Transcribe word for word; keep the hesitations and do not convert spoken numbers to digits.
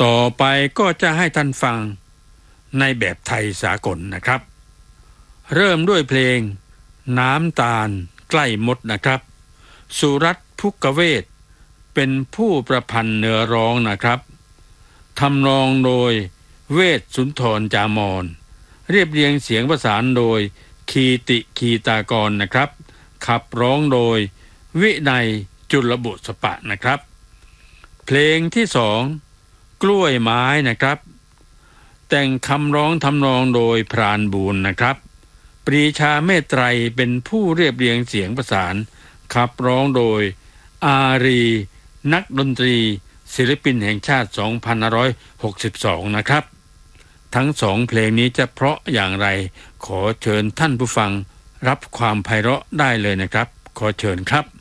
ต่อไปก็จะให้ท่านฟังในแบบไทยสากลนะครับเริ่มด้วยเพลงน้ำตาลใกล้มดนะครับสุรัตน์ภุกเวศเป็นผู้ประพันธ์เนื้อร้องนะครับทำนองโดยเวชสุนทรจามรเรียบเรียงเสียงประสานโดยคีติคีตากรนะครับขับร้องโดยวินัยจุลบุษปะนะครับเพลงที่สองกล้วยไม้นะครับแต่งคำร้องทำนองโดยพรานบูรณ์นะครับปรีชาเมตไตรเป็นผู้เรียบเรียงเสียงประสานขับร้องโดยอารีนักดนตรีศิลปินแห่งชาติสองพันห้าร้อยหกสิบสองนะครับทั้งสองเพลงนี้จะเพราะอย่างไรขอเชิญท่านผู้ฟังรับความไพเราะได้เลยนะครับขอเชิญครับ